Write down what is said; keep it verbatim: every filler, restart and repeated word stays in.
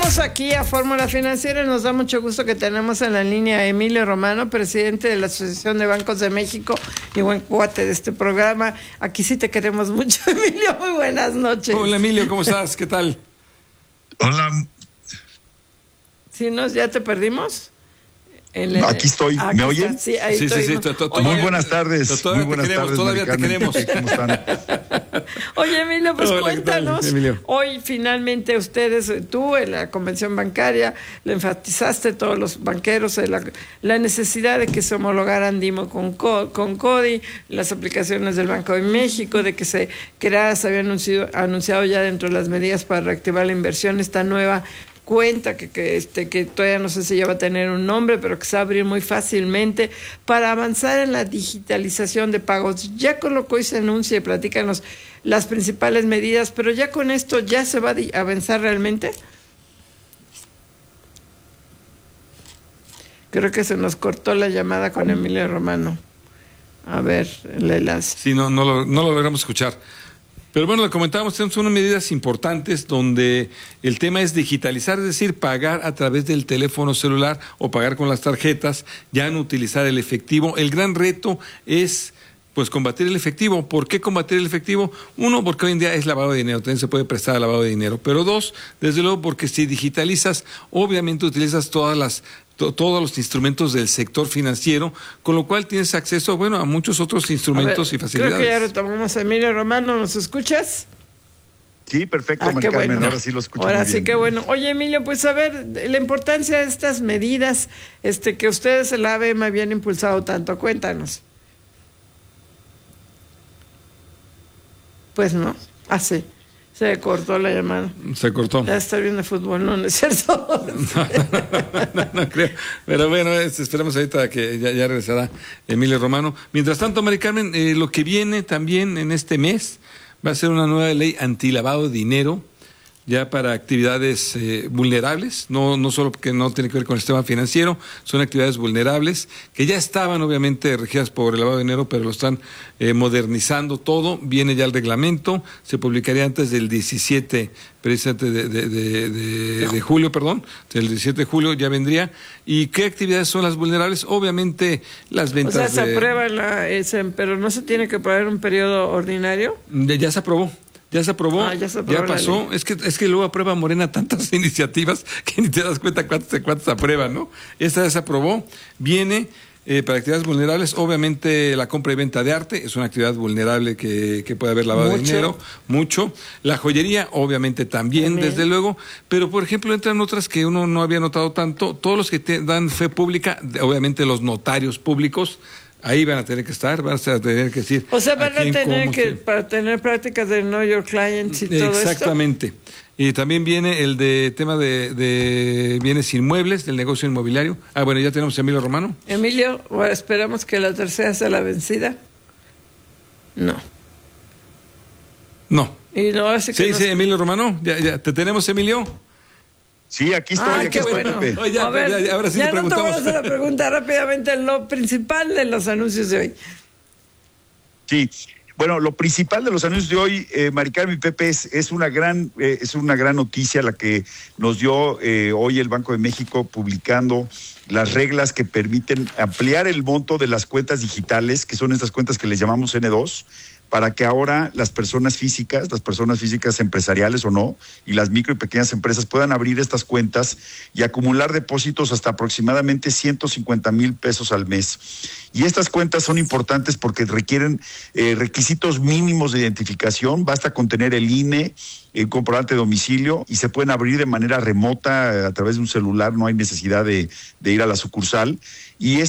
Regresamos aquí a Fórmula Financiera. Nos da mucho gusto que tenemos en la línea a Emilio Romano, presidente de la Asociación de Bancos de México y buen cuate de este programa. Aquí sí te queremos mucho, Emilio. Muy buenas noches. Hola, Emilio, ¿cómo estás? ¿Qué tal? Hola. ¿Sí, nos, ya te perdimos? El, no, aquí estoy. Aquí ¿Me oyen? Sí, ahí sí, estoy. sí, sí, Oye, muy buenas tardes. Todavía muy buenas te queremos, tardes, todavía te queremos. ¿Cómo están? Oye, Emilio, pues Hola, cuéntanos. Emilio. Hoy finalmente ustedes, tú en la convención bancaria, le enfatizaste todos los banqueros la, la necesidad de que se homologaran DIMO con, con CODI, las aplicaciones del Banco de México, de que se creara, se había anunciado, anunciado ya dentro de las medidas para reactivar la inversión, esta nueva cuenta que, que, este, que todavía no sé si ya va a tener un nombre, pero que se va a abrir muy fácilmente para avanzar en la digitalización de pagos. Ya con lo que hoy se anuncia y platícanos las principales medidas, pero ya con esto ya se va a avanzar realmente. Creo que se nos cortó la llamada con Emilio Romano. A ver, el enlace. Sí, no, no, lo, no lo logramos escuchar. Pero bueno, le comentábamos, tenemos unas medidas importantes donde el tema es digitalizar, es decir, pagar a través del teléfono celular o pagar con las tarjetas, ya no utilizar el efectivo. El gran reto es, pues, combatir el efectivo. ¿Por qué combatir el efectivo? Uno, porque hoy en día es lavado de dinero, también se puede prestar a lavado de dinero. Pero dos, desde luego, porque si digitalizas, obviamente utilizas todas las todos los instrumentos del sector financiero, con lo cual tienes acceso, bueno, a muchos otros instrumentos ver, y facilidades. Creo que ya retomamos a Emilio Romano, ¿nos escuchas? Sí, perfecto, ah, Carmen, bueno. ahora sí lo escucho Ahora muy sí bien. que bueno. Oye, Emilio, pues a ver, la importancia de estas medidas este, que ustedes en la A B M habían impulsado tanto, cuéntanos. Pues no, así. Ah, se cortó la llamada. Se cortó. Ya está viendo fútbol, no, no es cierto. no, no, no, no creo. Pero bueno, es, esperamos ahorita que ya, ya regresará Emilio Romano. Mientras tanto, Mari Carmen, eh, lo que viene también en este mes va a ser una nueva ley antilavado de dinero, ya para actividades eh, vulnerables, no, no solo que no tiene que ver con el sistema financiero, son actividades vulnerables que ya estaban obviamente regidas por el lavado de dinero, pero lo están eh, modernizando todo. Viene ya el reglamento, se publicaría antes del diecisiete, precisamente de, de, de, de, de julio, perdón, del diecisiete de julio ya vendría. ¿Y qué actividades son las vulnerables? Obviamente las ventas. O sea, se de, aprueba, la, ese, pero no se tiene que aprobar un periodo ordinario. De, ya se aprobó. Ya se aprobó, ah, ya, se aprobó ya pasó. Es que es que luego aprueba Morena tantas iniciativas que ni te das cuenta cuántas cuántas aprueban, ¿no? Esta ya se aprobó, viene eh, para actividades vulnerables. Obviamente la compra y venta de arte es una actividad vulnerable que, que puede haber lavado de dinero, mucho. La joyería, obviamente también, también, desde luego. Pero, por ejemplo, entran otras que uno no había notado tanto. Todos los que te dan fe pública, obviamente los notarios públicos, ahí van a tener que estar, van a tener que decir. O sea, van a, a tener que, se... para tener prácticas de Know Your Clients y todo esto. Exactamente. Y también viene el de tema de, de bienes inmuebles, del negocio inmobiliario. Ah, bueno, ya tenemos a Emilio Romano. Emilio, bueno, esperamos que la tercera sea la vencida. No. No. Y no, así que sí, no... sí, Emilio Romano. Ya, ya, ¿te tenemos, Emilio? Sí, aquí estoy. Ah, aquí qué estoy, bueno. Pepe. Oye, ya, a ver, ya, ya, ahora sí ya te no preguntamos. te voy a hacer la pregunta rápidamente, lo principal de los anuncios de hoy. Sí, bueno, lo principal de los anuncios de hoy, eh, Mari Carmen y Pepe, es, es una gran eh, es una gran noticia la que nos dio eh, hoy el Banco de México publicando las reglas que permiten ampliar el monto de las cuentas digitales, que son estas cuentas que les llamamos ene dos, para que ahora las personas físicas, las personas físicas empresariales o no, y las micro y pequeñas empresas puedan abrir estas cuentas y acumular depósitos hasta aproximadamente ciento cincuenta mil pesos al mes. Y estas cuentas son importantes porque requieren eh, requisitos mínimos de identificación, basta con tener el I N E, el comprobante de domicilio, y se pueden abrir de manera remota a través de un celular, no hay necesidad de, de ir a la sucursal. Y